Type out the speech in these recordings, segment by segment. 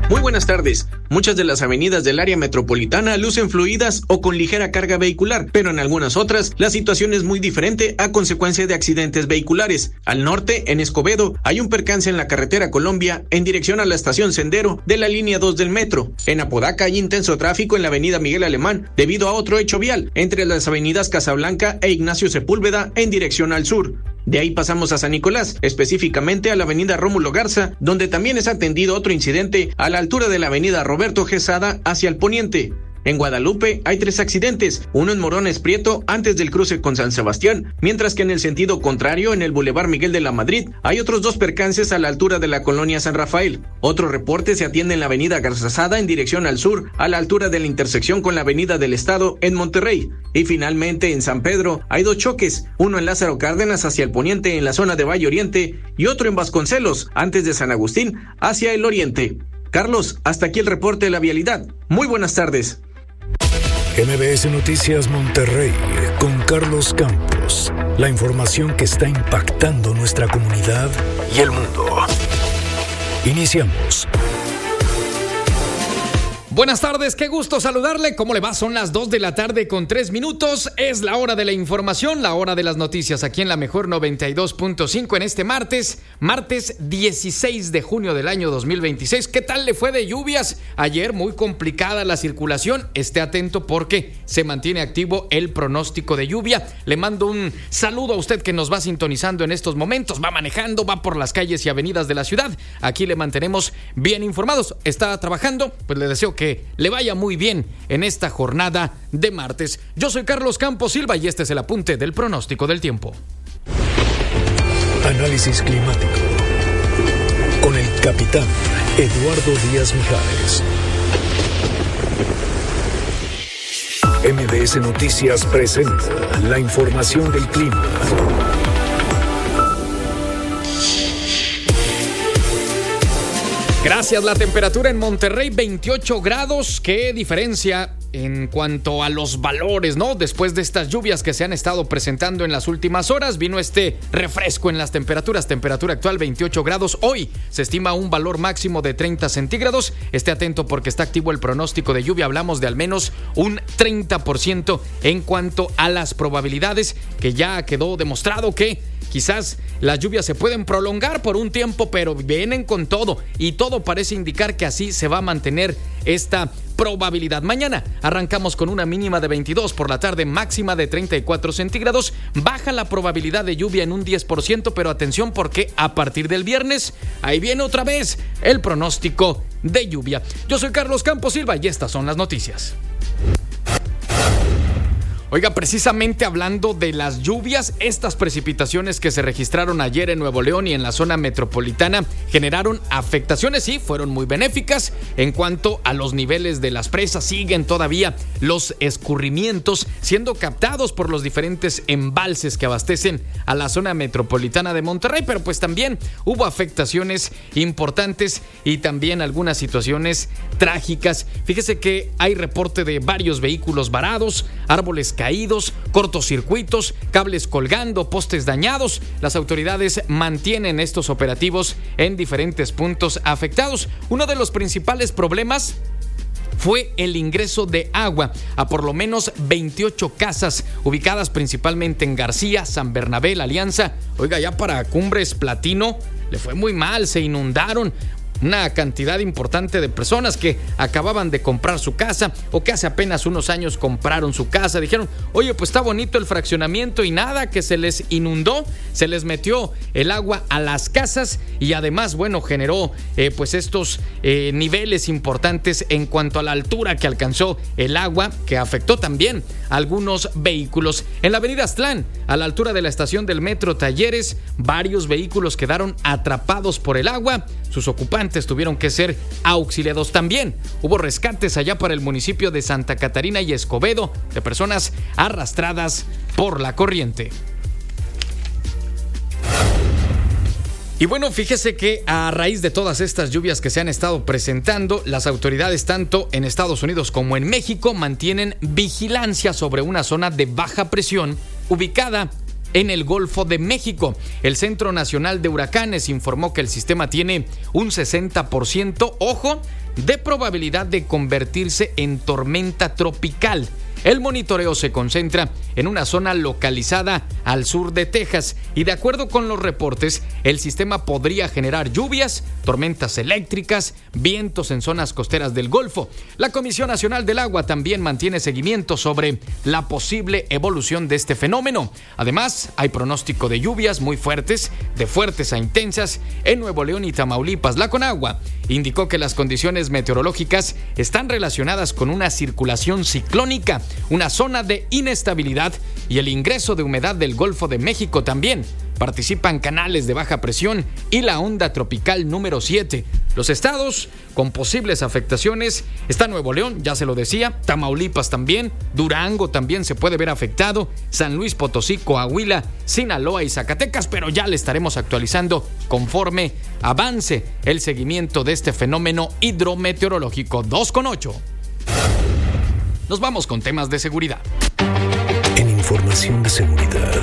Muy buenas tardes. Muchas de las avenidas del área metropolitana lucen fluidas o con ligera carga vehicular, pero en algunas otras la situación es muy diferente a consecuencia de accidentes vehiculares. Al norte, en Escobedo, hay un percance en la carretera Colombia en dirección a la estación Sendero de la línea 2 del metro. En Apodaca hay intenso tráfico en la avenida Miguel Alemán debido a otro hecho vial entre las avenidas Casablanca e Ignacio Sepúlveda en dirección al sur. De ahí pasamos a San Nicolás, específicamente a la avenida Rómulo Garza, donde también es atendido otro incidente a la altura de la avenida Roberto Quesada hacia el poniente. En Guadalupe hay 3 accidentes, uno en Morones Prieto antes del cruce con San Sebastián, mientras que en el sentido contrario, en el Boulevard Miguel de la Madrid, hay otros 2 percances a la altura de la colonia San Rafael. Otro reporte se atiende en la avenida Garzazada en dirección al sur, a la altura de la intersección con la avenida del Estado en Monterrey. Y finalmente en San Pedro hay 2 choques, uno en Lázaro Cárdenas hacia el poniente en la zona de Valle Oriente y otro en Vasconcelos antes de San Agustín hacia el oriente. Carlos, hasta aquí el reporte de la vialidad. Muy buenas tardes. MBS Noticias Monterrey con Carlos Campos. La información que está impactando nuestra comunidad y el mundo. Iniciamos. Buenas tardes, qué gusto saludarle. ¿Cómo le va? Son las 2 de la tarde con 3 minutos. Es la hora de la información, la hora de las noticias aquí en la mejor 92.5 en este martes 16 de junio del año 2026. ¿Qué tal le fue de lluvias? Ayer muy complicada la circulación. Esté atento porque se mantiene activo el pronóstico de lluvia. Le mando un saludo a usted que nos va sintonizando en estos momentos. Va manejando, va por las calles y avenidas de la ciudad. Aquí le mantenemos bien informados. Está trabajando, pues le deseo que le vaya muy bien en esta jornada de martes. Yo soy Carlos Campos Silva y este es el apunte del pronóstico del tiempo. Análisis climático con el capitán Eduardo Díaz Mijares. MBS Noticias presenta la información del clima. Gracias. La temperatura en Monterrey, 28 grados. ¿Qué diferencia en cuanto a los valores, no? Después de estas lluvias que se han estado presentando en las últimas horas, vino este refresco en las temperaturas. Temperatura actual 28 grados. Hoy se estima un valor máximo de 30 centígrados. Esté atento porque está activo el pronóstico de lluvia. Hablamos de al menos un 30% en cuanto a las probabilidades, que ya quedó demostrado que quizás las lluvias se pueden prolongar por un tiempo, pero vienen con todo y todo parece indicar que así se va a mantener esta probabilidad. Mañana arrancamos con una mínima de 22, por la tarde máxima de 34 centígrados. Baja la probabilidad de lluvia en un 10%, pero atención porque a partir del viernes ahí viene otra vez el pronóstico de lluvia. Yo soy Carlos Campos Silva y estas son las noticias. Oiga, precisamente hablando de las lluvias, estas precipitaciones que se registraron ayer en Nuevo León y en la zona metropolitana generaron afectaciones, sí, fueron muy benéficas. En cuanto a los niveles de las presas, siguen todavía los escurrimientos siendo captados por los diferentes embalses que abastecen a la zona metropolitana de Monterrey, pero pues también hubo afectaciones importantes y también algunas situaciones trágicas. Fíjese que hay reporte de varios vehículos varados, árboles caídos, cortocircuitos, cables colgando, postes dañados. Las autoridades mantienen estos operativos en diferentes puntos afectados. Uno de los principales problemas fue el ingreso de agua a por lo menos 28 casas ubicadas principalmente en García, San Bernabé, La Alianza. Oiga, ya para Cumbres Platino le fue muy mal, se inundaron. Una cantidad importante de personas que acababan de comprar su casa o que hace apenas unos años compraron su casa. Dijeron, oye, pues está bonito el fraccionamiento y nada, que se les inundó, se les metió el agua a las casas y además, bueno, generó pues estos niveles importantes en cuanto a la altura que alcanzó el agua, que afectó también a algunos vehículos. En la avenida Aztlán, a la altura de la estación del metro Talleres, varios vehículos quedaron atrapados por el agua. Sus ocupantes tuvieron que ser auxiliados. También hubo rescates allá para el municipio de Santa Catarina y Escobedo de personas arrastradas por la corriente. Y bueno, fíjese que a raíz de todas estas lluvias que se han estado presentando, las autoridades tanto en Estados Unidos como en México mantienen vigilancia sobre una zona de baja presión ubicada en el Golfo de México. El Centro Nacional de Huracanes informó que el sistema tiene un 60%, ojo, de probabilidad de convertirse en tormenta tropical. El monitoreo se concentra en una zona localizada al sur de Texas y, de acuerdo con los reportes, el sistema podría generar lluvias, tormentas eléctricas, vientos en zonas costeras del Golfo. La Comisión Nacional del Agua también mantiene seguimiento sobre la posible evolución de este fenómeno. Además, hay pronóstico de lluvias muy fuertes, de fuertes a intensas, en Nuevo León y Tamaulipas. La Conagua indicó que las condiciones meteorológicas están relacionadas con una circulación ciclónica, una zona de inestabilidad y el ingreso de humedad del Golfo de México. También participan canales de baja presión y la onda tropical número 7. Los estados con posibles afectaciones está Nuevo León, ya se lo decía, Tamaulipas también, Durango también se puede ver afectado, San Luis Potosí, Coahuila, Sinaloa y Zacatecas, pero ya le estaremos actualizando conforme avance el seguimiento de este fenómeno hidrometeorológico. 2:08. Nos vamos con temas de seguridad. En información de seguridad.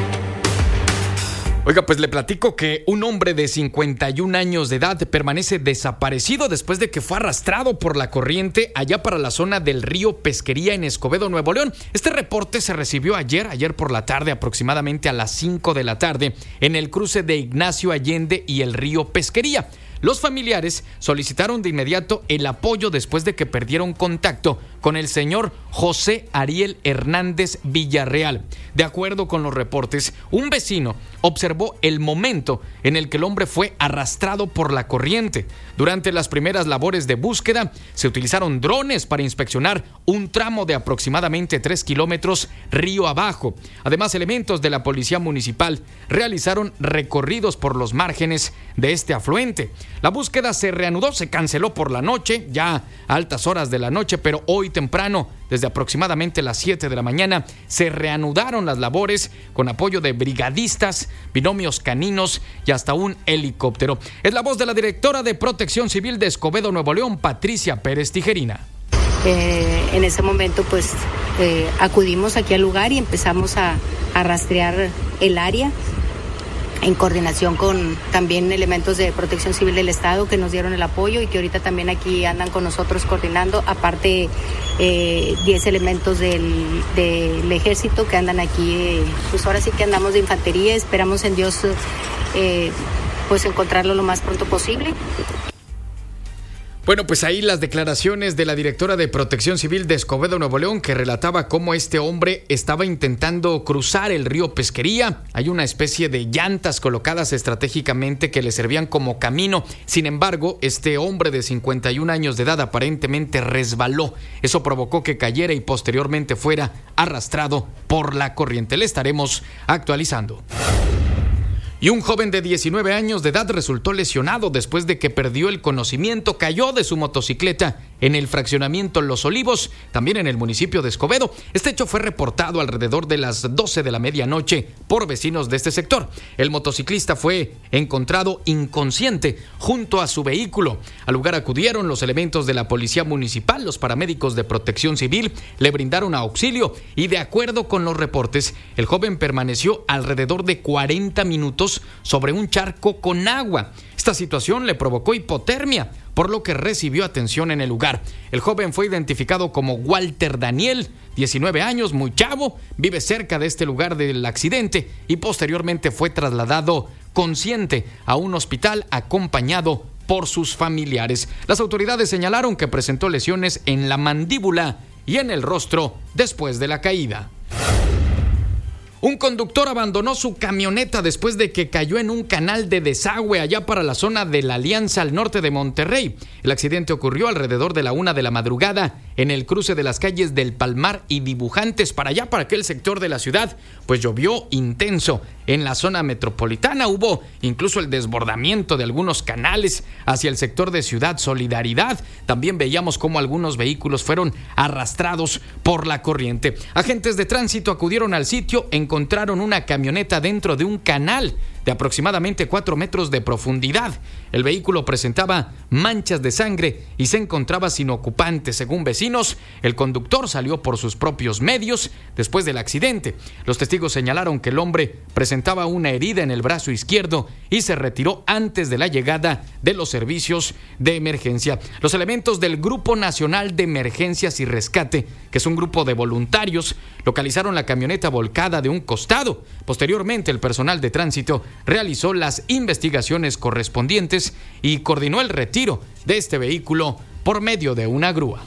Oiga, pues le platico que un hombre de 51 años de edad permanece desaparecido después de que fue arrastrado por la corriente allá para la zona del río Pesquería en Escobedo, Nuevo León. Este reporte se recibió ayer por la tarde, aproximadamente a las 5 de la tarde, en el cruce de Ignacio Allende y el río Pesquería. Los familiares solicitaron de inmediato el apoyo después de que perdieron contacto con el señor José Ariel Hernández Villarreal. De acuerdo con los reportes, un vecino observó el momento en el que el hombre fue arrastrado por la corriente. Durante las primeras labores de búsqueda, se utilizaron drones para inspeccionar un tramo de aproximadamente 3 kilómetros río abajo. Además, elementos de la Policía Municipal realizaron recorridos por los márgenes de este afluente. La búsqueda se reanudó, se canceló por la noche, ya a altas horas de la noche, pero hoy temprano, desde aproximadamente las 7 de la mañana, se reanudaron las labores con apoyo de brigadistas, binomios caninos y hasta un helicóptero. Es la voz de la directora de Protección Civil de Escobedo, Nuevo León, Patricia Pérez Tijerina. En ese momento, pues, acudimos aquí al lugar y empezamos a rastrear el área, en coordinación con también elementos de Protección Civil del Estado que nos dieron el apoyo y que ahorita también aquí andan con nosotros coordinando, aparte 10 elementos del Ejército que andan aquí, pues ahora sí que andamos de infantería, esperamos en Dios pues encontrarlo lo más pronto posible. Bueno, pues ahí las declaraciones de la directora de Protección Civil de Escobedo, Nuevo León, que relataba cómo este hombre estaba intentando cruzar el río Pesquería. Hay una especie de llantas colocadas estratégicamente que le servían como camino. Sin embargo, este hombre de 51 años de edad aparentemente resbaló. Eso provocó que cayera y posteriormente fuera arrastrado por la corriente. Le estaremos actualizando. Y un joven de 19 años de edad resultó lesionado después de que perdió el conocimiento, cayó de su motocicleta en el fraccionamiento Los Olivos, también en el municipio de Escobedo. Este hecho fue reportado alrededor de las 12 de la medianoche por vecinos de este sector. El motociclista fue encontrado inconsciente junto a su vehículo. Al lugar acudieron los elementos de la Policía Municipal, los paramédicos de Protección Civil, le brindaron auxilio y, de acuerdo con los reportes, el joven permaneció alrededor de 40 minutos sobre un charco con agua. Esta situación le provocó hipotermia, por lo que recibió atención en el lugar. El joven fue identificado como Walter Daniel, 19 años, muy chavo, vive cerca de este lugar del accidente y posteriormente fue trasladado consciente a un hospital acompañado por sus familiares. Las autoridades señalaron que presentó lesiones en la mandíbula y en el rostro después de la caída. Un conductor abandonó su camioneta después de que cayó en un canal de desagüe allá para la zona de la Alianza al norte de Monterrey. El accidente ocurrió alrededor de la 1 de la madrugada en el cruce de las calles del Palmar y Dibujantes para allá, para aquel sector de la ciudad. Pues llovió intenso en la zona metropolitana. Hubo incluso el desbordamiento de algunos canales hacia el sector de Ciudad Solidaridad. También veíamos cómo algunos vehículos fueron arrastrados por la corriente. Agentes de tránsito acudieron al sitio, encontraron una camioneta dentro de un canal de aproximadamente 4 metros de profundidad. El vehículo presentaba manchas de sangre y se encontraba sin ocupante. Según vecinos, el conductor salió por sus propios medios después del accidente. Los testigos señalaron que el hombre presentaba una herida en el brazo izquierdo y se retiró antes de la llegada de los servicios de emergencia. Los elementos del Grupo Nacional de Emergencias y Rescate, que es un grupo de voluntarios, localizaron la camioneta volcada de un costado. Posteriormente, el personal de tránsito realizó las investigaciones correspondientes y coordinó el retiro de este vehículo por medio de una grúa.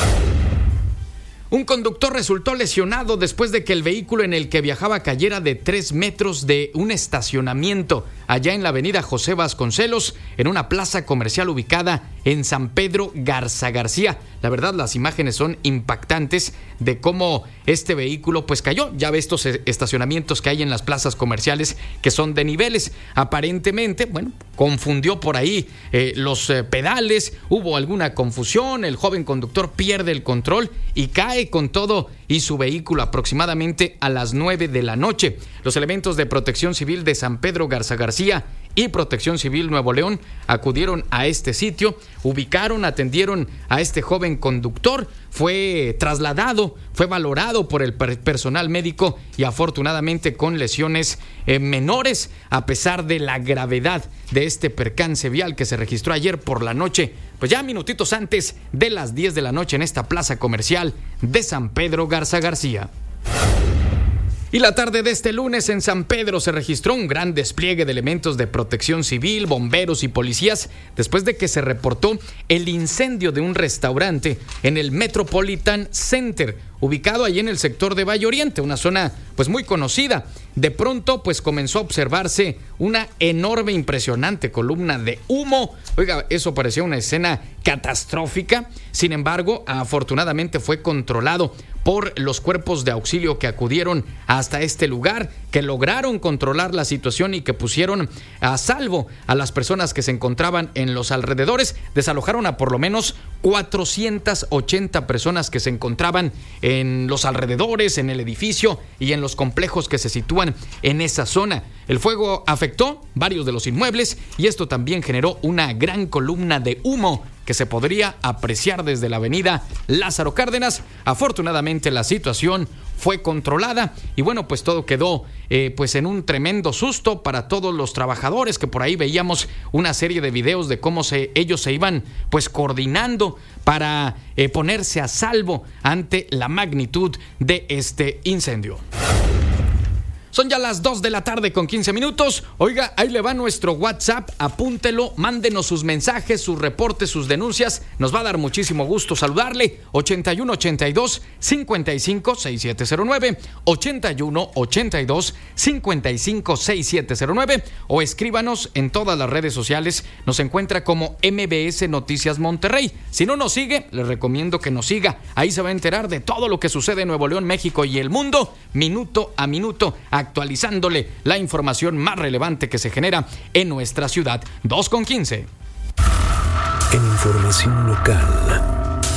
Un conductor resultó lesionado después de que el vehículo en el que viajaba cayera de 3 metros de un estacionamiento allá en la avenida José Vasconcelos, en una plaza comercial ubicada en San Pedro Garza García. La verdad, las imágenes son impactantes de cómo este vehículo pues cayó. Ya ve estos estacionamientos que hay en las plazas comerciales que son de niveles. Aparentemente, confundió por ahí los pedales, hubo alguna confusión, el joven conductor pierde el control y cae con todo y su vehículo aproximadamente a las 9 de la noche. Los elementos de Protección Civil de San Pedro Garza García y Protección Civil Nuevo León acudieron a este sitio, ubicaron, atendieron a este joven conductor, fue trasladado, fue valorado por el personal médico y afortunadamente con lesiones menores, a pesar de la gravedad de este percance vial que se registró ayer por la noche, pues ya minutitos antes de las 10 de la noche en esta plaza comercial de San Pedro Garza García. Y la tarde de este lunes en San Pedro se registró un gran despliegue de elementos de protección civil, bomberos y policías después de que se reportó el incendio de un restaurante en el Metropolitan Center, ubicado allí en el sector de Valle Oriente, una zona pues muy conocida. De pronto pues comenzó a observarse una enorme, impresionante columna de humo. Oiga, eso parecía una escena catastrófica. Sin embargo, afortunadamente fue controlado por los cuerpos de auxilio que acudieron hasta este lugar, que lograron controlar la situación y que pusieron a salvo a las personas que se encontraban en los alrededores. Desalojaron a por lo menos 480 personas que se encontraban en los alrededores, en el edificio y en los complejos que se sitúan en esa zona. El fuego afectó varios de los inmuebles y esto también generó una gran columna de humo que se podría apreciar desde la avenida Lázaro Cárdenas. Afortunadamente la situación fue controlada y pues todo quedó pues en un tremendo susto para todos los trabajadores, que por ahí veíamos una serie de videos de cómo ellos se iban pues coordinando para ponerse a salvo ante la magnitud de este incendio. Son ya las 2 de la tarde con 15 minutos. Oiga, ahí le va nuestro WhatsApp, apúntelo, mándenos sus mensajes, sus reportes, sus denuncias. Nos va a dar muchísimo gusto saludarle. 8182-556709, 8182-556709, o escríbanos en todas las redes sociales. Nos encuentra como MBS Noticias Monterrey. Si no nos sigue, les recomiendo que nos siga. Ahí se va a enterar de todo lo que sucede en Nuevo León, México y el mundo, minuto a minuto, actualizándole la información más relevante que se genera en nuestra ciudad. 2:15. En información local.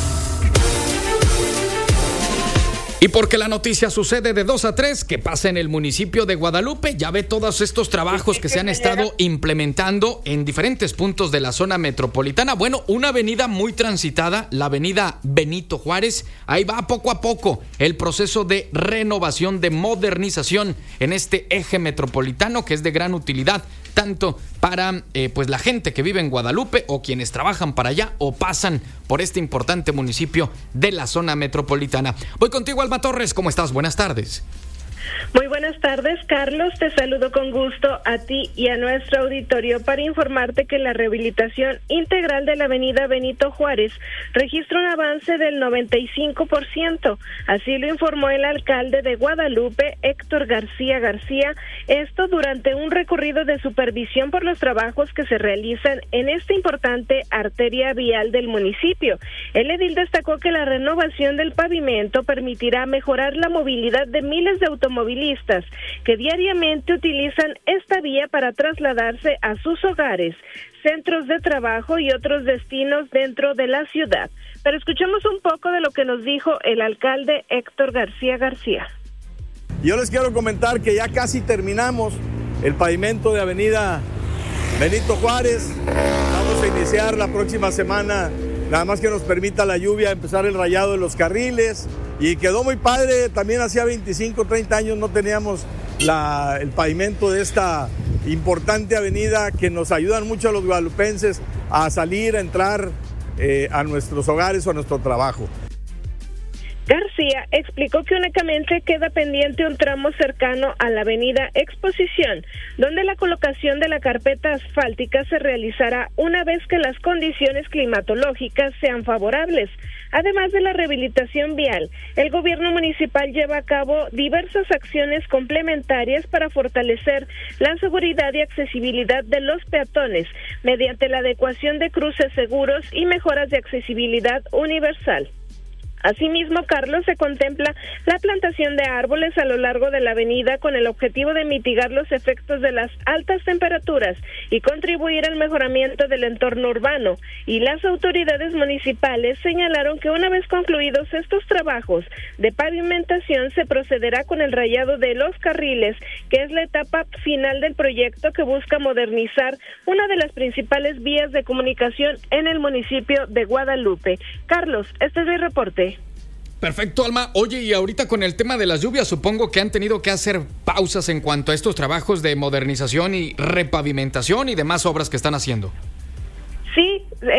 Y porque la noticia sucede de 2 a 3, que pasa en el municipio de Guadalupe. Ya ve todos estos trabajos que se han estado implementando en diferentes puntos de la zona metropolitana. Una avenida muy transitada, la avenida Benito Juárez. Ahí va poco a poco el proceso de renovación, de modernización en este eje metropolitano, que es de gran utilidad tanto para pues la gente que vive en Guadalupe o quienes trabajan para allá o pasan por este importante municipio de la zona metropolitana. Voy contigo, Alma Torres. ¿Cómo estás? Buenas tardes. Muy buenas tardes, Carlos. Te saludo con gusto a ti y a nuestro auditorio para informarte que la rehabilitación integral de la avenida Benito Juárez registra un avance del 95%. Así lo informó el alcalde de Guadalupe, Héctor García García, esto durante un recorrido de supervisión por los trabajos que se realizan en esta importante arteria vial del municipio. El edil destacó que la renovación del pavimento permitirá mejorar la movilidad de miles de automovilistas que diariamente utilizan esta vía para trasladarse a sus hogares, centros de trabajo y otros destinos dentro de la ciudad. Pero escuchemos un poco de lo que nos dijo el alcalde Héctor García García. Yo les quiero comentar que ya casi terminamos el pavimento de avenida Benito Juárez. Vamos a iniciar la próxima semana, nada más que nos permita la lluvia, empezar el rayado de los carriles. Y quedó muy padre, también hacía 25, 30 años no teníamos el pavimento de esta importante avenida que nos ayudan mucho a los guadalupenses a salir, a entrar a nuestros hogares o a nuestro trabajo. García explicó que únicamente queda pendiente un tramo cercano a la avenida Exposición, donde la colocación de la carpeta asfáltica se realizará una vez que las condiciones climatológicas sean favorables. Además de la rehabilitación vial, el gobierno municipal lleva a cabo diversas acciones complementarias para fortalecer la seguridad y accesibilidad de los peatones mediante la adecuación de cruces seguros y mejoras de accesibilidad universal. Asimismo, Carlos, se contempla la plantación de árboles a lo largo de la avenida con el objetivo de mitigar los efectos de las altas temperaturas y contribuir al mejoramiento del entorno urbano. Y las autoridades municipales señalaron que una vez concluidos estos trabajos de pavimentación se procederá con el rayado de los carriles, que es la etapa final del proyecto que busca modernizar una de las principales vías de comunicación en el municipio de Guadalupe. Carlos, este es mi reporte. Perfecto, Alma. Oye, y ahorita con el tema de las lluvias, supongo que han tenido que hacer pausas en cuanto a estos trabajos de modernización y repavimentación y demás obras que están haciendo. Sí,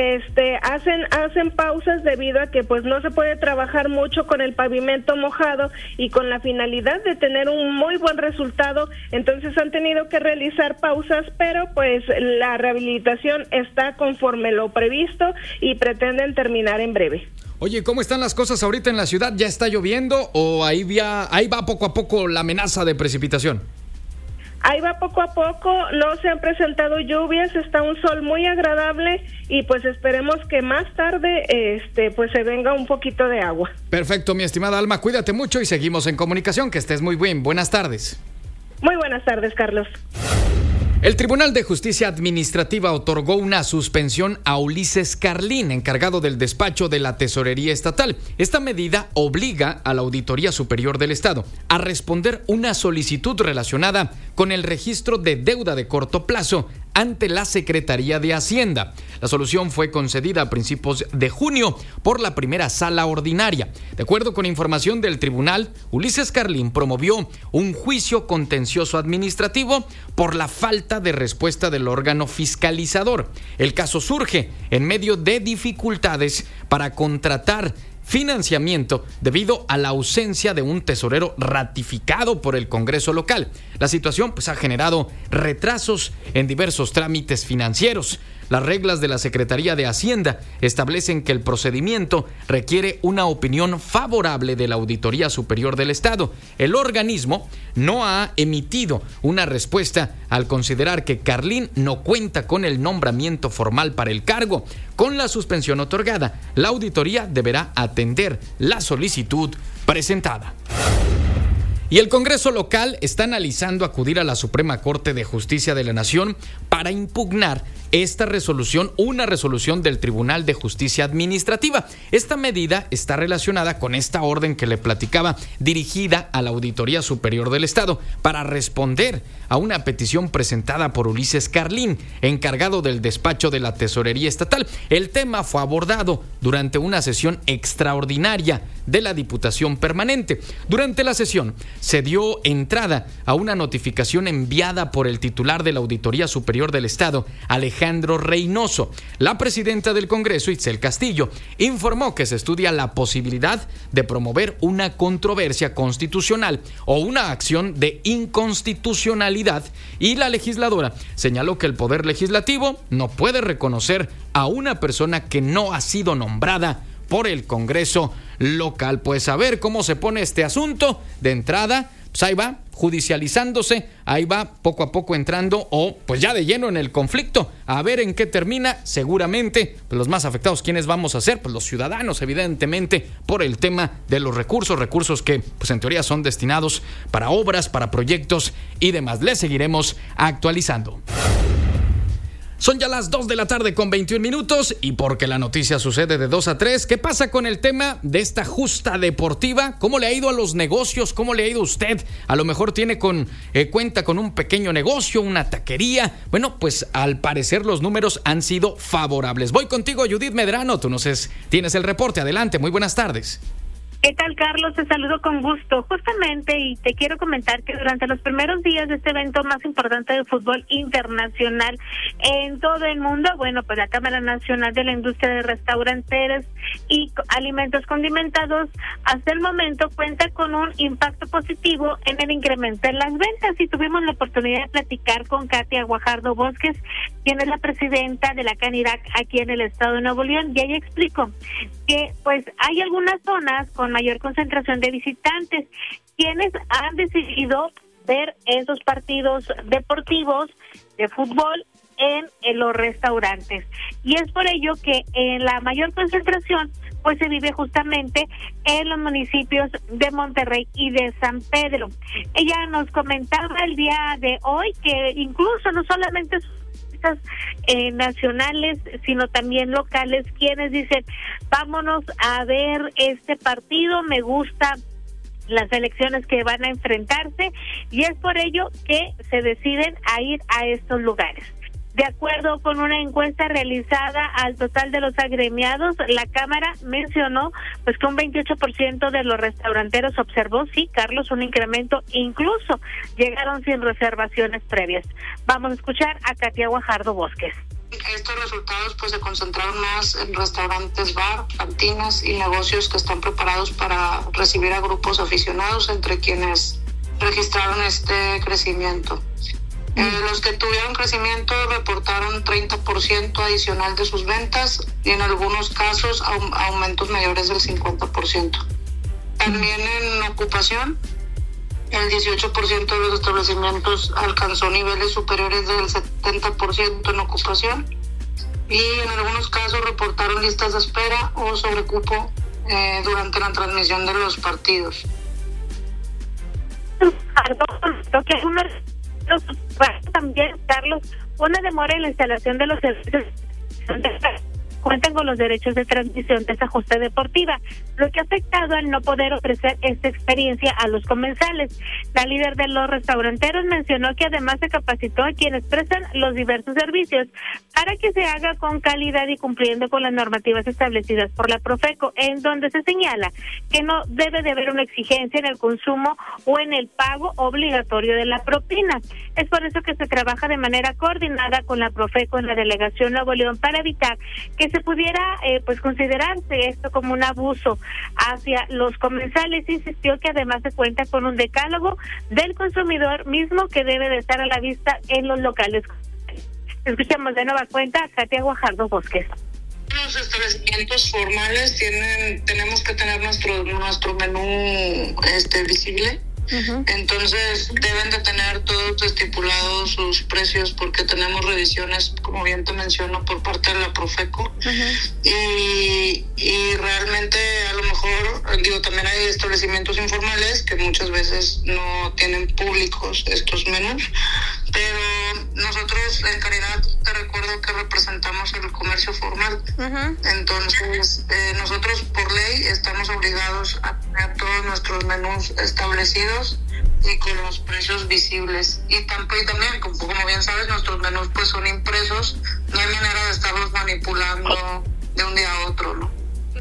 hacen pausas debido a que pues no se puede trabajar mucho con el pavimento mojado y con la finalidad de tener un muy buen resultado, entonces han tenido que realizar pausas, pero pues la rehabilitación está conforme lo previsto y pretenden terminar en breve. Oye, ¿cómo están las cosas ahorita en la ciudad? ¿Ya está lloviendo o ahí va poco a poco la amenaza de precipitación? Ahí va poco a poco, no se han presentado lluvias, está un sol muy agradable y pues esperemos que más tarde pues se venga un poquito de agua. Perfecto, mi estimada Alma, cuídate mucho y seguimos en comunicación, que estés muy bien. Buenas tardes. Muy buenas tardes, Carlos. El Tribunal de Justicia Administrativa otorgó una suspensión a Ulises Carlín, encargado del despacho de la Tesorería Estatal. Esta medida obliga a la Auditoría Superior del Estado a responder una solicitud relacionada con el registro de deuda de corto plazo ante la Secretaría de Hacienda. La solución fue concedida a principios de junio por la primera sala ordinaria. De acuerdo con información del tribunal, Ulises Carlín promovió un juicio contencioso administrativo por la falta de respuesta del órgano fiscalizador. El caso surge en medio de dificultades para contratar financiamiento debido a la ausencia de un tesorero ratificado por el Congreso local. La situación ha generado retrasos en diversos trámites financieros. Las reglas de la Secretaría de Hacienda establecen que el procedimiento requiere una opinión favorable de la Auditoría Superior del Estado. El organismo no ha emitido una respuesta al considerar que Carlín no cuenta con el nombramiento formal para el cargo. Con la suspensión otorgada, la auditoría deberá atender la solicitud presentada. Y el Congreso local está analizando acudir a la Suprema Corte de Justicia de la Nación para impugnar esta resolución, una resolución del Tribunal de Justicia Administrativa. Esta medida está relacionada con esta orden que le platicaba, dirigida a la Auditoría Superior del Estado, para responder a una petición presentada por Ulises Carlín, encargado del despacho de la Tesorería Estatal. El tema fue abordado durante una sesión extraordinaria de la Diputación Permanente. Durante la sesión se dio entrada a una notificación enviada por el titular de la Auditoría Superior del Estado, Alejandro Reynoso. La presidenta del Congreso, Itzel Castillo, informó que se estudia la posibilidad de promover una controversia constitucional o una acción de inconstitucionalidad, y la legisladora señaló que el Poder Legislativo no puede reconocer a una persona que no ha sido nombrada por el Congreso local. Pues a ver cómo se pone este asunto. De entrada, pues ahí va judicializándose, ahí va poco a poco entrando, o pues ya de lleno en el conflicto. A ver en qué termina. Seguramente pues los más afectados, ¿quiénes vamos a ser? Pues los ciudadanos, evidentemente, por el tema de los recursos que pues en teoría son destinados para obras, para proyectos y demás. Les seguiremos actualizando. Son ya las 2 de la tarde con 21 minutos y porque la noticia sucede de 2 a 3, ¿qué pasa con el tema de esta justa deportiva? ¿Cómo le ha ido a los negocios? ¿Cómo le ha ido a usted? A lo mejor tiene cuenta con un pequeño negocio, una taquería. Bueno, pues al parecer los números han sido favorables. Voy contigo, Judith Medrano. Tú tienes el reporte. Adelante, muy buenas tardes. ¿Qué tal, Carlos? Te saludo con gusto. Justamente, y te quiero comentar que durante los primeros días de este evento más importante de fútbol internacional en todo el mundo, bueno, pues la Cámara Nacional de la Industria de Restauranteros y Alimentos Condimentados hasta el momento cuenta con un impacto positivo en el incremento en las ventas, y tuvimos la oportunidad de platicar con Katia Guajardo Bosques, quien es la presidenta de la Canirac aquí en el estado de Nuevo León, y ella explicó que pues hay algunas zonas con mayor concentración de visitantes, quienes han decidido ver esos partidos deportivos de fútbol en los restaurantes, y es por ello que la mayor concentración pues se vive justamente en los municipios de Monterrey y de San Pedro. Ella nos comentaba el día de hoy que incluso no solamente nacionales, sino también locales, quienes dicen, vámonos a ver este partido, me gusta las elecciones que van a enfrentarse, y es por ello que se deciden a ir a estos lugares. De acuerdo con una encuesta realizada al total de los agremiados, la Cámara mencionó pues que un 28% de los restauranteros observó, sí, Carlos, un incremento, incluso llegaron sin reservaciones previas. Vamos a escuchar a Katia Guajardo Bosques. Estos resultados pues se concentraron más en restaurantes, bar, cantinas y negocios que están preparados para recibir a grupos aficionados, entre quienes registraron este crecimiento. Los que tuvieron crecimiento reportaron 30% adicional de sus ventas y en algunos casos aumentos mayores del 50%. También en ocupación, el 18% de los establecimientos alcanzó niveles superiores del 70% en ocupación, y en algunos casos reportaron listas de espera o sobrecupo durante la transmisión de los partidos. También, Carlos, una demora en la instalación de los servicios cuentan con los derechos de transmisión de esta justa deportiva, lo que ha afectado al no poder ofrecer esta experiencia a los comensales. La líder de los restauranteros mencionó que además se capacitó a quienes prestan los diversos servicios para que se haga con calidad y cumpliendo con las normativas establecidas por la Profeco, en donde se señala que no debe de haber una exigencia en el consumo o en el pago obligatorio de la propina. Es por eso que se trabaja de manera coordinada con la Profeco en la Delegación Nuevo León para evitar que se pudiera pues considerarse esto como un abuso hacia los comensales. Insistió que además se cuenta con un decálogo del consumidor mismo que debe de estar a la vista en los locales. Escuchamos de nueva cuenta a Katia Guajardo Bosques. Los establecimientos formales tenemos que tener nuestro menú visible. Uh-huh. Entonces deben de tener todos estipulados sus precios, porque tenemos revisiones, como bien te menciono, por parte de la Profeco. Uh-huh. y realmente a lo mejor también hay establecimientos informales que muchas veces no tienen públicos estos menús, pero nosotros en Caridad te recuerdo que representamos el comercio formal. Uh-huh. Entonces nosotros por ley estamos obligados a tener todos nuestros menús establecidos y con los precios visibles, y también como bien sabes, nuestros menús pues son impresos, no hay manera de estarlos manipulando de un día a otro, ¿no?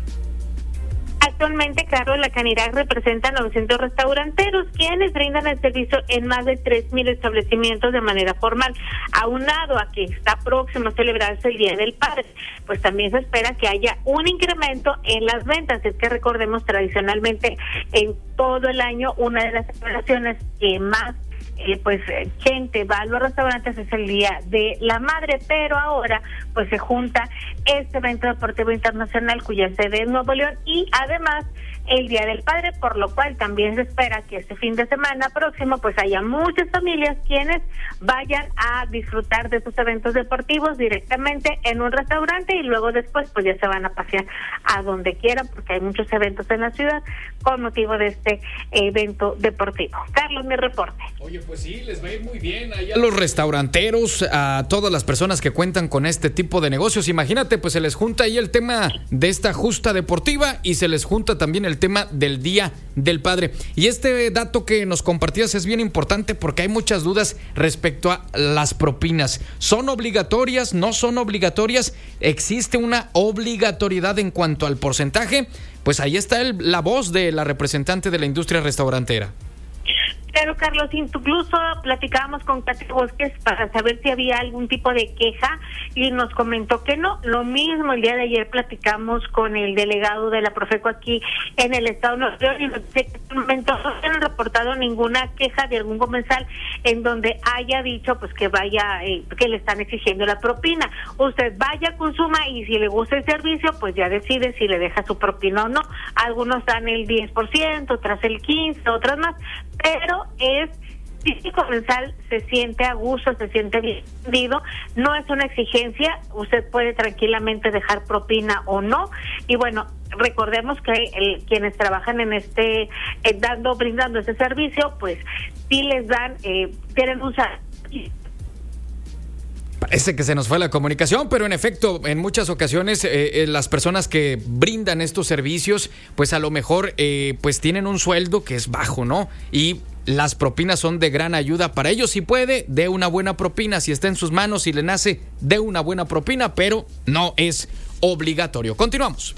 Actualmente, Carlos, la Canirac representa 900 restauranteros quienes brindan el servicio en más de 3,000 establecimientos de manera formal. Aunado a que está próximo a celebrarse el Día del Padre, pues también se espera que haya un incremento en las ventas. Es que recordemos, tradicionalmente en todo el año una de las celebraciones que más gente va a los restaurantes es el Día de la Madre, pero ahora pues se junta este evento deportivo internacional cuya sede es Nuevo León y además el Día del Padre, por lo cual también se espera que este fin de semana próximo pues haya muchas familias quienes vayan a disfrutar de sus eventos deportivos directamente en un restaurante y luego después pues ya se van a pasear a donde quieran, porque hay muchos eventos en la ciudad, con motivo de este evento deportivo. Carlos, mi reporte. Oye, pues sí, les va a ir muy bien ahí a los restauranteros, a todas las personas que cuentan con este tipo de negocios. Imagínate, pues se les junta ahí el tema de esta justa deportiva y se les junta también el tema del Día del Padre. Y este dato que nos compartías es bien importante porque hay muchas dudas respecto a las propinas. ¿Son obligatorias? ¿No son obligatorias? ¿Existe una obligatoriedad en cuanto al porcentaje? Pues ahí está la voz de la representante de la industria restaurantera. Pero Carlos, incluso platicábamos con Katy Bosques para saber si había algún tipo de queja y nos comentó que no. Lo mismo el día de ayer platicamos con el delegado de la Profeco aquí en el estado de Nuevo León y nos dice que en este momento no se han reportado ninguna queja de algún comensal en donde haya dicho pues que vaya, que le están exigiendo la propina. Usted vaya, consuma y si le gusta el servicio pues ya decide si le deja su propina o no. Algunos dan el 10%, otras el 15%, otras más, pero si el comensal se siente a gusto, se siente bien atendido, no es una exigencia, usted puede tranquilamente dejar propina o no. Y bueno, recordemos que quienes trabajan en brindando este servicio, pues sí les dan, tienen un salario. Parece que se nos fue la comunicación, pero en efecto, en muchas ocasiones las personas que brindan estos servicios, pues a lo mejor pues tienen un sueldo que es bajo, ¿no? Y las propinas son de gran ayuda para ellos. Si puede, dé una buena propina. Si está en sus manos, si le nace, dé una buena propina, pero no es obligatorio. Continuamos.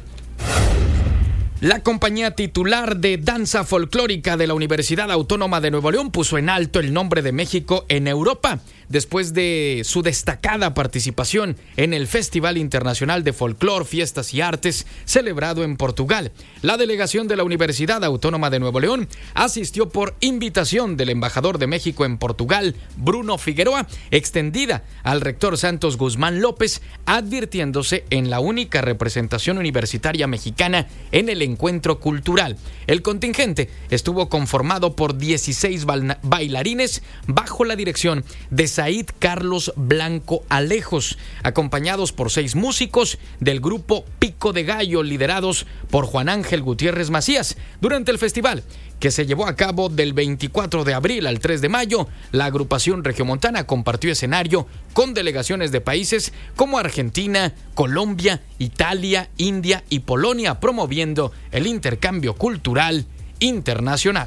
La compañía titular de danza folclórica de la Universidad Autónoma de Nuevo León puso en alto el nombre de México en Europa después de su destacada participación en el Festival Internacional de Folclor, Fiestas y Artes celebrado en Portugal. La delegación de la Universidad Autónoma de Nuevo León asistió por invitación del embajador de México en Portugal, Bruno Figueroa, extendida al rector Santos Guzmán López, advirtiéndose en la única representación universitaria mexicana en el encuentro cultural. El contingente estuvo conformado por 16 bailarines bajo la dirección de Said Carlos Blanco Alejos, acompañados por 6 músicos del grupo Pico de Gallo, liderados por Juan Ángel Gutiérrez Macías. Durante el festival, que se llevó a cabo del 24 de abril al 3 de mayo, la agrupación regiomontana compartió escenario con delegaciones de países como Argentina, Colombia, Italia, India y Polonia, promoviendo el intercambio cultural internacional.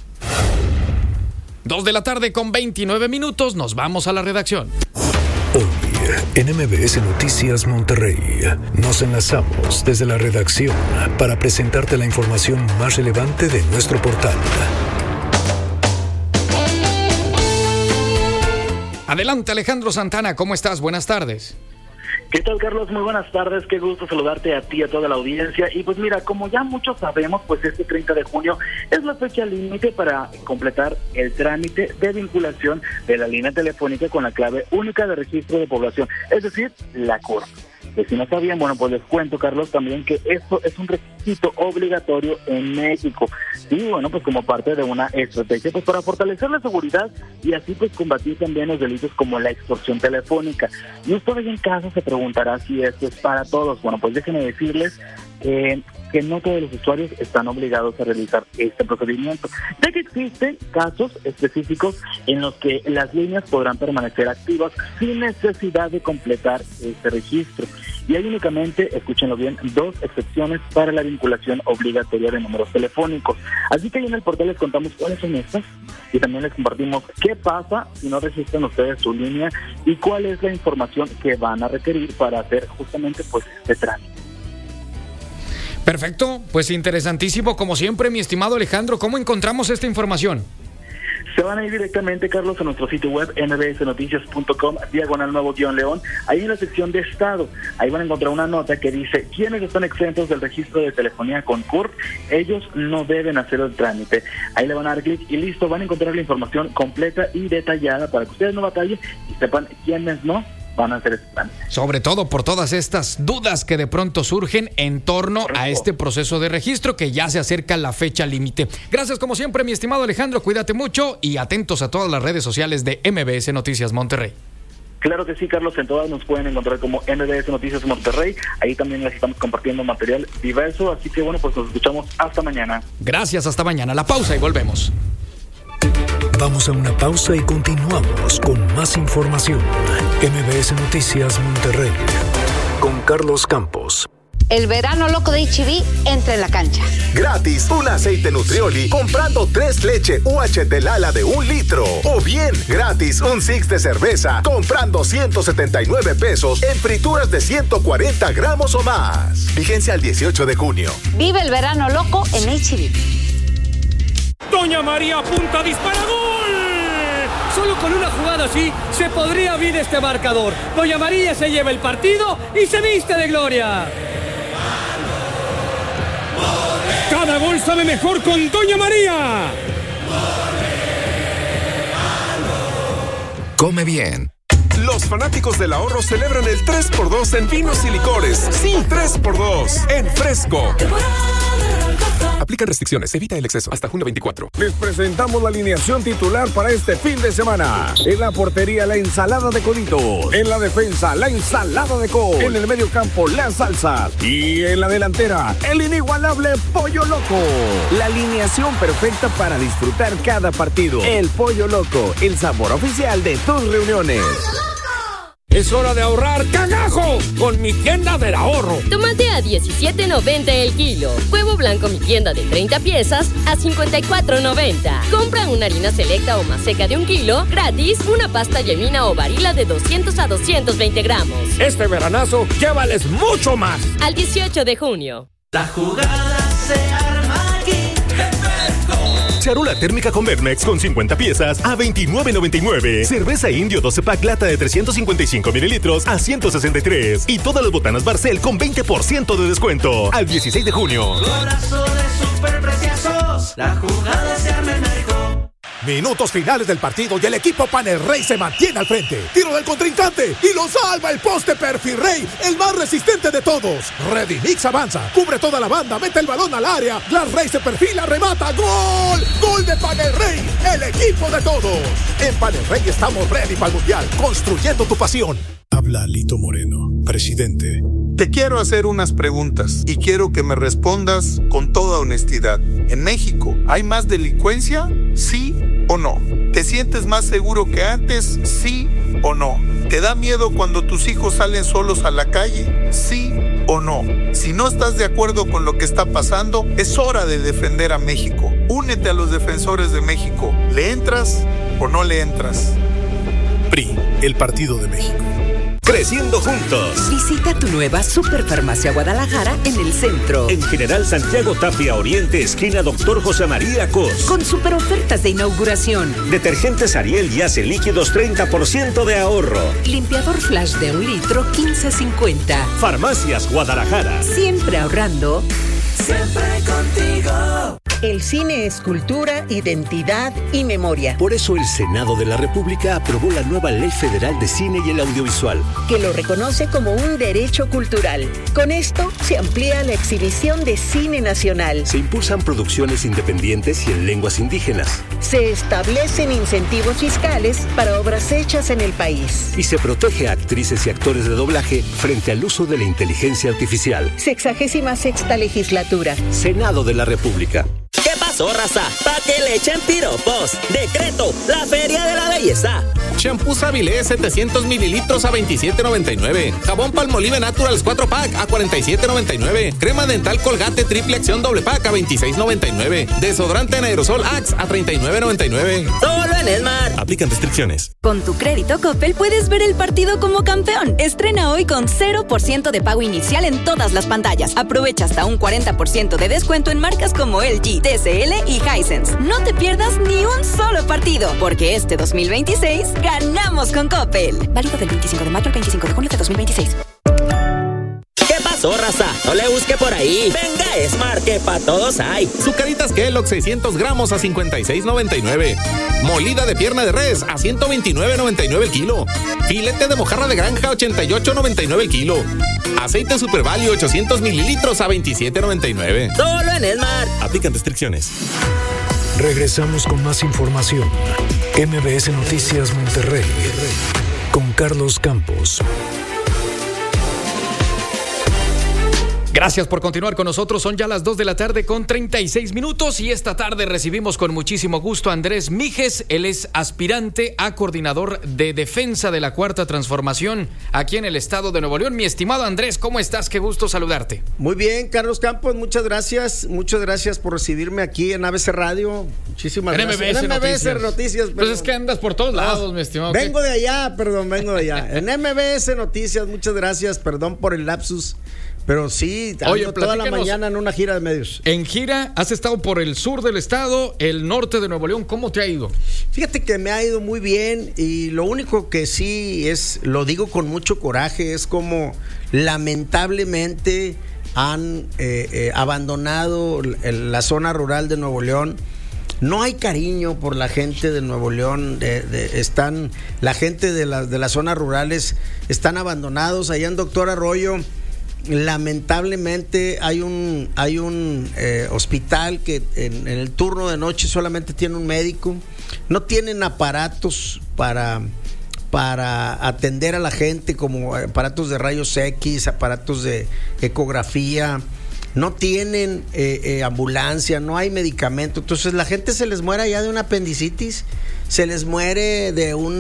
2:29 p.m, nos vamos a la redacción. Hoy, en MBS Noticias Monterrey, nos enlazamos desde la redacción para presentarte la información más relevante de nuestro portal. Adelante, Alejandro Santana, ¿cómo estás? Buenas tardes. ¿Qué tal, Carlos? Muy buenas tardes, qué gusto saludarte a ti y a toda la audiencia. Y pues mira, como ya muchos sabemos, pues este 30 de junio es la fecha límite para completar el trámite de vinculación de la línea telefónica con la clave única de registro de población, es decir, la CURP. Que si no sabían, bueno, pues les cuento, Carlos, también que esto es un requisito obligatorio en México. Y bueno, pues como parte de una estrategia pues para fortalecer la seguridad y así pues combatir también los delitos como la extorsión telefónica. Y usted ahí en casa se preguntará si esto es para todos. Bueno, pues déjenme decirles que no todos los usuarios están obligados a realizar este procedimiento, ya que existen casos específicos en los que las líneas podrán permanecer activas sin necesidad de completar este registro. Y hay únicamente, escúchenlo bien, 2 excepciones para la vinculación obligatoria de números telefónicos. Así que ahí en el portal les contamos cuáles son estas y también les compartimos qué pasa si no registran ustedes su línea y cuál es la información que van a requerir para hacer justamente pues este trámite. Perfecto, pues interesantísimo como siempre, mi estimado Alejandro. ¿Cómo encontramos esta información? Se van a ir directamente, Carlos, a nuestro sitio web mbsnoticias.com/Nuevo-León. Ahí en la sección de Estado, ahí van a encontrar una nota que dice: quienes están exentos del registro de telefonía con CURP, ellos no deben hacer el trámite. Ahí le van a dar clic y listo, van a encontrar la información completa y detallada para que ustedes no batallen y sepan quiénes no van a hacer este trámite. Sobre todo por todas estas dudas que de pronto surgen en torno a este proceso de registro, que ya se acerca la fecha límite. Gracias como siempre, mi estimado Alejandro, cuídate mucho y atentos a todas las redes sociales de MBS Noticias Monterrey. Claro que sí, Carlos, en todas nos pueden encontrar como MBS Noticias Monterrey. Ahí también les estamos compartiendo material diverso, así que bueno, pues nos escuchamos hasta mañana. Gracias, hasta mañana. La pausa y volvemos. Vamos a una pausa y continuamos con más información. MBS Noticias Monterrey con Carlos Campos. El verano loco de H-E-B entra en la cancha. Gratis, un aceite Nutrioli comprando 3 leche UHT Lala de 1 litro. O bien, gratis, un six de cerveza comprando 179 pesos en frituras de 140 gramos o más. Vigencia al 18 de junio. Vive el verano loco en H-E-B. Doña María apunta, dispara, ¡gol! Solo con una jugada así se podría abrir este marcador. Doña María se lleva el partido y se viste de gloria. Cada gol sabe mejor con Doña María. Come bien. Los fanáticos del ahorro celebran el 3x2 en vinos y licores. Sí, 3x2 en Fresco. Aplican restricciones, evita el exceso. Hasta junio 24. Les presentamos la alineación titular para este fin de semana. En la portería, la ensalada de coditos. En la defensa, la ensalada de col. En el medio campo, la salsa. Y en la delantera, el inigualable Pollo Loco. La alineación perfecta para disfrutar cada partido. El Pollo Loco, el sabor oficial de tus reuniones. Es hora de ahorrar cagajo con mi tienda del ahorro. Tomate a $17.90 el kilo. Huevo blanco mi tienda de 30 piezas a $54.90. Compra una harina selecta o más seca de 1 kilo. Gratis, una pasta yemina o varila de 200 a 220 gramos. Este veranazo, llévales mucho más. Al 18 de junio. La jugada se arma aquí. Charola térmica con Vermex con 50 piezas a $29.99. Cerveza Indio 12 pack lata de 355 mililitros a $163. Y todas las botanas Barcel con 20% de descuento. Al 16 de junio. Golazo de superpreciosos. La jugada se arma en México. Minutos finales del partido y el equipo Panerrey se mantiene al frente. Tiro del contrincante y lo salva el poste Perfirrey, el más resistente de todos. Redimix avanza, cubre toda la banda, mete el balón al área. Glass-Rey se perfila, remata. ¡Gol! ¡Gol de Panerrey! El equipo de todos. En Panerrey estamos ready para el Mundial, construyendo tu pasión. Habla Lito Moreno, presidente. Te quiero hacer unas preguntas y quiero que me respondas con toda honestidad. ¿En México hay más delincuencia? ¿Sí o no? ¿Te sientes más seguro que antes? ¿Sí o no? ¿Te da miedo cuando tus hijos salen solos a la calle? ¿Sí o no? Si no estás de acuerdo con lo que está pasando, es hora de defender a México. Únete a los defensores de México. ¿Le entras o no le entras? PRI, el Partido de México. Creciendo juntos. Visita tu nueva Superfarmacia Guadalajara en el centro. En General Santiago Tapia Oriente, esquina Dr. José María Cos. Con super ofertas de inauguración. Detergentes Ariel y Ace líquidos 30% de ahorro. Limpiador Flash de 1 litro 15.50. Farmacias Guadalajara. Siempre ahorrando. Siempre contigo. El cine es cultura, identidad y memoria. Por eso el Senado de la República aprobó la nueva Ley Federal de Cine y el Audiovisual, que lo reconoce como un derecho cultural. Con esto se amplía la exhibición de cine nacional. Se impulsan producciones independientes y en lenguas indígenas. Se establecen incentivos fiscales para obras hechas en el país. Y se protege a actrices y actores de doblaje frente al uso de la inteligencia artificial. 66ª legislatura. Senado de la República. ¿Qué pasó, raza? Pa' que le echen piropos. Decreto, la Feria de la Belleza. Shampoo Savilé 700 mililitros a $27.99. Jabón Palmolive Naturals 4 pack a $47.99. Crema dental Colgate triple acción doble pack a $26.99. Desodorante en aerosol Axe a $39.99. Solo en Esmar. Aplican restricciones. Con tu crédito Coppel puedes ver el partido como campeón. Estrena hoy con 0% de pago inicial en todas las pantallas. Aprovecha hasta un 40% de descuento en marcas como LG, TCL y Hisense. No te pierdas ni un solo partido, porque este 2026 ganamos con Coppel. Válido del 25 de mayo al 25 de junio de 2026. ¿Qué pasó, raza? No le busque por ahí. Venga, Smart, que pa' todos hay. Sucaritas Kellogg 600 gramos a $56.99. Molida de pierna de res a $129.99 el kilo. Filete de mojarra de granja $88.99 el kilo. Aceite Super Value 800 mililitros a $27.99. Solo en Smart. Aplican restricciones. Regresamos con más información. MBS Noticias Monterrey con Carlos Campos. Gracias por continuar con nosotros. Son ya las 2 de la tarde con 36 minutos y esta tarde recibimos con muchísimo gusto a Andrés Mijes. Él es aspirante a coordinador de defensa de la Cuarta Transformación aquí en el estado de Nuevo León. Mi estimado Andrés, ¿cómo estás? Qué gusto saludarte. Muy bien, Carlos Campos, muchas gracias por recibirme aquí en ABC Radio. Muchísimas gracias. MBS Noticias. Pues es que andas por todos lados, mi estimado. Vengo de allá. En MBS Noticias, muchas gracias, perdón por el lapsus. Pero sí, ando toda la mañana en una gira de medios. En gira, has estado por el sur del estado, el norte de Nuevo León. ¿Cómo te ha ido? Fíjate que me ha ido muy bien y lo único que sí lo digo con mucho coraje, es como lamentablemente han abandonado la zona rural de Nuevo León. No hay cariño por la gente de Nuevo León. La gente de las zonas rurales están abandonados. Allá en Doctor Arroyo, lamentablemente hay un hospital que en el turno de noche solamente tiene un médico. No tienen aparatos para atender a la gente, como aparatos de rayos X, aparatos de ecografía. No tienen ambulancia, no hay medicamento. Entonces la gente se les muere ya de una apendicitis, se les muere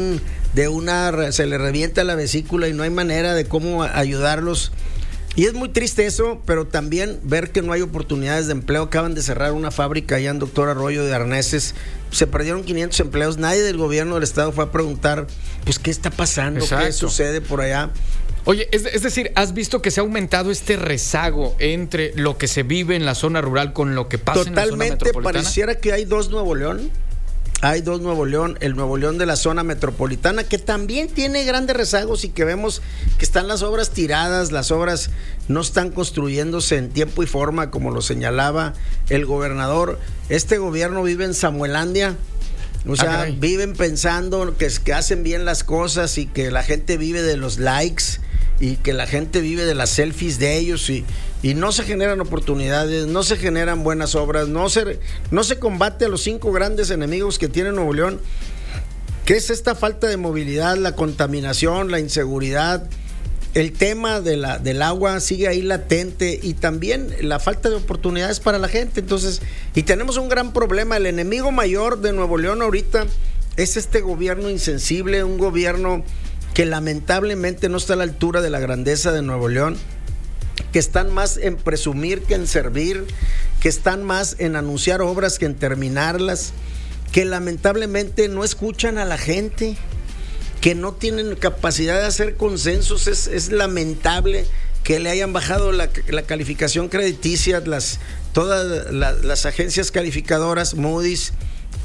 se les revienta la vesícula y no hay manera de cómo ayudarlos. Y es muy triste eso, pero también ver que no hay oportunidades de empleo. Acaban de cerrar una fábrica allá en Doctor Arroyo de arneses. Se perdieron 500 empleos. Nadie del gobierno del estado fue a preguntar, pues, ¿qué está pasando? Exacto. ¿Qué sucede por allá? Oye, es decir, ¿has visto que se ha aumentado este rezago entre lo que se vive en la zona rural con lo que pasa en la zona metropolitana? Totalmente, pareciera que hay dos Nuevo León. Hay dos Nuevo León, el Nuevo León de la zona metropolitana, que también tiene grandes rezagos y que vemos que están las obras tiradas, las obras no están construyéndose en tiempo y forma, como lo señalaba el gobernador. Este gobierno vive en Samuelandia, o sea, viven pensando que hacen bien las cosas y que la gente vive de los likes y que la gente vive de las selfies de ellos y no se generan oportunidades, no se generan buenas obras, no se combate a los 5 grandes enemigos que tiene Nuevo León, que es esta falta de movilidad, la contaminación, la inseguridad, el tema del agua sigue ahí latente y también la falta de oportunidades para la gente. Entonces, y tenemos un gran problema. El enemigo mayor de Nuevo León ahorita es este gobierno insensible, un gobierno que lamentablemente no está a la altura de la grandeza de Nuevo León, que están más en presumir que en servir, que están más en anunciar obras que en terminarlas, que lamentablemente no escuchan a la gente, que no tienen capacidad de hacer consensos. Es lamentable que le hayan bajado la calificación crediticia todas las agencias calificadoras, Moody's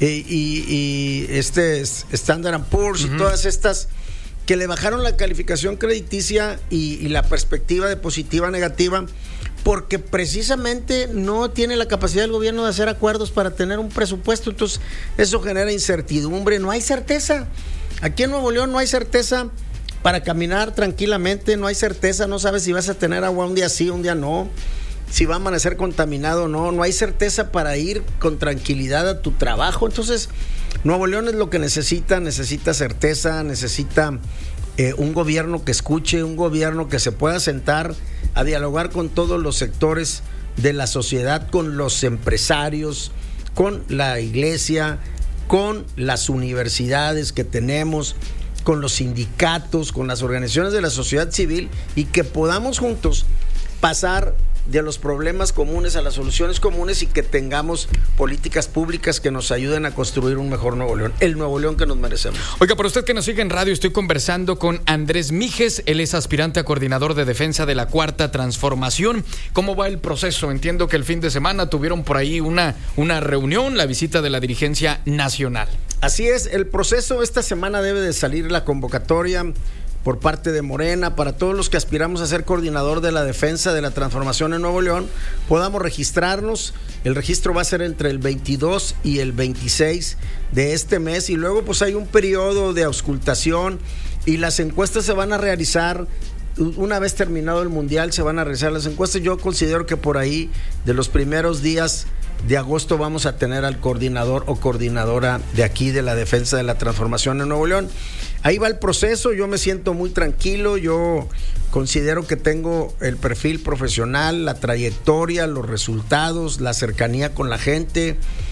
y Standard & Poor's, y todas estas, que le bajaron la calificación crediticia y la perspectiva de positiva a negativa, porque precisamente no tiene la capacidad del gobierno de hacer acuerdos para tener un presupuesto. Entonces eso genera incertidumbre, no hay certeza. Aquí en Nuevo León no hay certeza para caminar tranquilamente, no hay certeza, no sabes si vas a tener agua un día sí, un día no, si va a amanecer contaminado o no hay certeza para ir con tranquilidad a tu trabajo. Entonces Nuevo León es lo que necesita certeza, necesita un gobierno que escuche, un gobierno que se pueda sentar a dialogar con todos los sectores de la sociedad, con los empresarios, con la iglesia, con las universidades que tenemos, con los sindicatos, con las organizaciones de la sociedad civil, y que podamos juntos pasar de los problemas comunes a las soluciones comunes y que tengamos políticas públicas que nos ayuden a construir un mejor Nuevo León, el Nuevo León que nos merecemos. Oiga, para usted que nos sigue en radio, estoy conversando con Andrés Mijes. Él es aspirante a coordinador de defensa de la Cuarta Transformación. ¿Cómo va el proceso? Entiendo que el fin de semana tuvieron por ahí una reunión, la visita de la dirigencia nacional. Así es, el proceso esta semana debe de salir la convocatoria por parte de Morena, para todos los que aspiramos a ser coordinador de la defensa de la transformación en Nuevo León, podamos registrarnos. El registro va a ser entre el 22 y el 26 de este mes, y luego pues hay un periodo de auscultación y las encuestas se van a realizar. Una vez terminado el mundial se van a realizar las encuestas. Yo considero que por ahí de los primeros días de agosto vamos a tener al coordinador o coordinadora de aquí de la Defensa de la Transformación en Nuevo León. Ahí va el proceso, yo me siento muy tranquilo, yo considero que tengo el perfil profesional, la trayectoria, los resultados, la cercanía con la gente.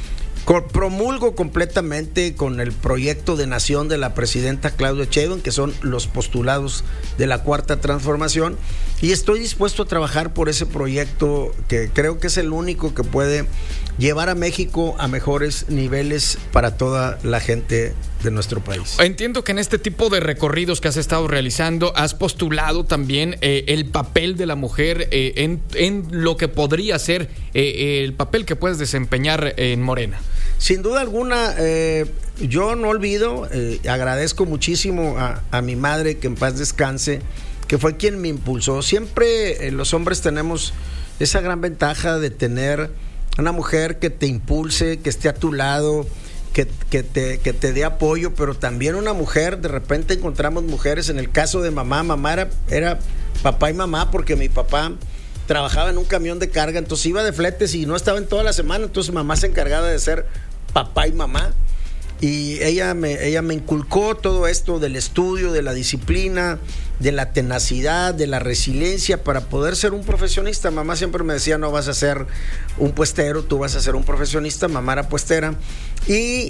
Promulgo completamente con el proyecto de nación de la presidenta Claudia Sheinbaum, que son los postulados de la Cuarta Transformación, y estoy dispuesto a trabajar por ese proyecto que creo que es el único que puede llevar a México a mejores niveles para toda la gente de nuestro país. Entiendo que en este tipo de recorridos que has estado realizando has postulado también el papel de la mujer en lo que podría ser el papel que puedes desempeñar en Morena. Sin duda alguna, yo no olvido, agradezco muchísimo a mi madre, que en paz descanse, que fue quien me impulsó. Siempre los hombres tenemos esa gran ventaja de tener una mujer que te impulse, que esté a tu lado, que te dé apoyo, pero también una mujer. De repente encontramos mujeres, en el caso de mamá era papá y mamá, porque mi papá trabajaba en un camión de carga, entonces iba de fletes y no estaba en toda la semana, entonces mamá se encargaba de ser papá y mamá, y ella me inculcó todo esto del estudio, de la disciplina, de la tenacidad, de la resiliencia para poder ser un profesionista. Mamá siempre me decía: no vas a ser un puestero, tú vas a ser un profesionista. Mamá era puestera. Y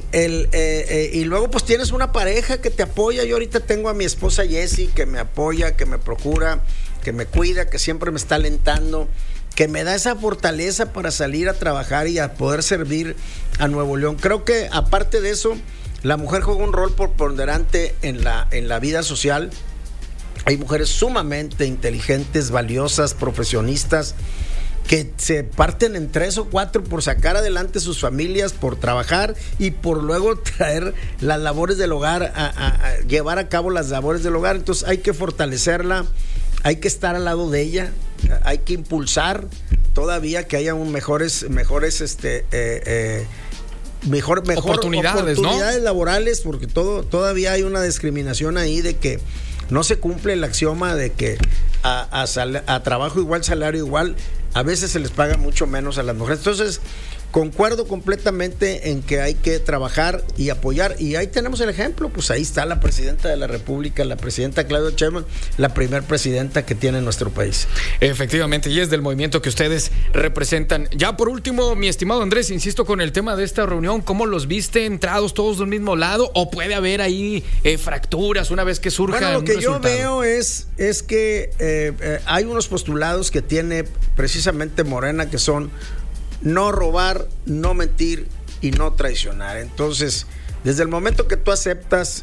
luego pues tienes una pareja que te apoya. Yo ahorita tengo a mi esposa Jessie, que me apoya, que me procura, que me cuida, que siempre me está alentando, que me da esa fortaleza para salir a trabajar y a poder servir a Nuevo León. Creo que aparte de eso, la mujer juega un rol preponderante en la vida social. Hay mujeres sumamente inteligentes, valiosas, profesionistas, que se parten en 3 o 4 por sacar adelante sus familias, por trabajar y por luego traer las labores del hogar, a llevar a cabo las labores del hogar. Entonces hay que fortalecerla, hay que estar al lado de ella, hay que impulsar todavía que haya mejores oportunidades, ¿no? Laborales, porque todavía hay una discriminación ahí de que no se cumple el axioma de que a trabajo igual, salario igual. A veces se les paga mucho menos a las mujeres. Entonces, concuerdo completamente en que hay que trabajar y apoyar. Y ahí tenemos el ejemplo. Pues ahí está la presidenta de la República, la presidenta Claudia Sheinbaum, la primer presidenta que tiene nuestro país. Efectivamente, y es del movimiento que ustedes representan. Ya por último, mi estimado Andrés, insisto con el tema de esta reunión. ¿Cómo los viste entrados todos del mismo lado? ¿O puede haber ahí fracturas una vez que surja? Bueno, lo que yo veo es que hay unos postulados que tiene precisamente Morena, que son no robar, no mentir y no traicionar. Entonces, desde el momento que tú aceptas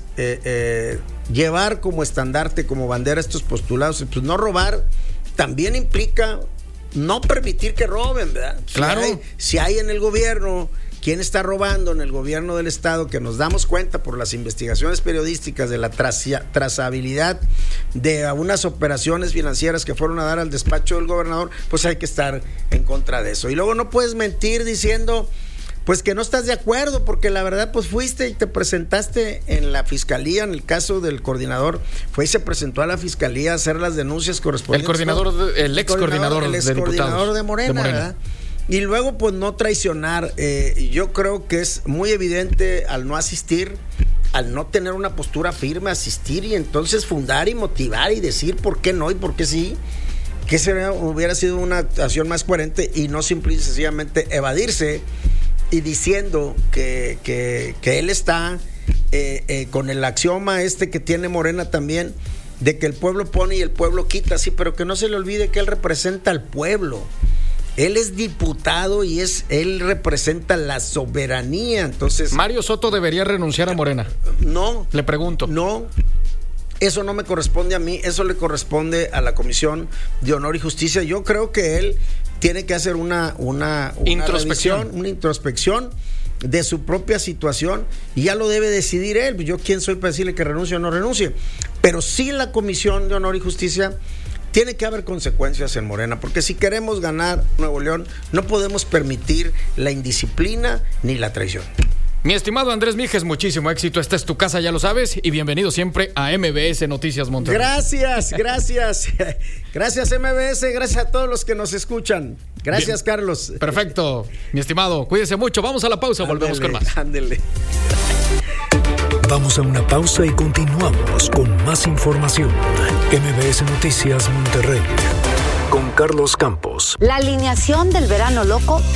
llevar como estandarte, como bandera estos postulados, pues no robar también implica no permitir que roben, ¿verdad? Claro. Si hay en el gobierno quién está robando, en el gobierno del estado, que nos damos cuenta por las investigaciones periodísticas de la trazabilidad de algunas operaciones financieras que fueron a dar al despacho del gobernador, pues hay que estar en contra de eso. Y luego no puedes mentir diciendo pues que no estás de acuerdo, porque la verdad pues fuiste y te presentaste en la fiscalía. En el caso del coordinador, fue y se presentó a la fiscalía a hacer las denuncias correspondientes. El ex coordinador de Morena, ¿verdad? Y luego pues no traicionar. Yo creo que es muy evidente al no asistir, al no tener una postura firme, asistir y entonces fundar y motivar y decir por qué no y por qué sí, que hubiera sido una acción más coherente y no simple y sencillamente evadirse y diciendo que él está con el axioma que tiene Morena también, de que el pueblo pone y el pueblo quita. Sí, pero que no se le olvide que él representa al pueblo. Él es diputado y él representa la soberanía. Entonces, ¿Mario Soto debería renunciar a Morena? No. Le pregunto. No, eso no me corresponde a mí, eso le corresponde a la Comisión de Honor y Justicia. Yo creo que él tiene que hacer una introspección de su propia situación y ya lo debe decidir él. Yo quién soy para decirle que renuncie o no renuncie. Pero sí, la Comisión de Honor y Justicia tiene que haber consecuencias en Morena, porque si queremos ganar Nuevo León, no podemos permitir la indisciplina ni la traición. Mi estimado Andrés Mijes, muchísimo éxito. Esta es tu casa, ya lo sabes, y bienvenido siempre a MBS Noticias Monterrey. Gracias. Gracias MBS, gracias a todos los que nos escuchan. Gracias, bien. Carlos. Perfecto, mi estimado. Cuídese mucho. Vamos a la pausa, volvemos con más. Ándele. Vamos a una pausa y continuamos con más información. MBS Noticias Monterrey con Carlos Campos. La alineación del verano loco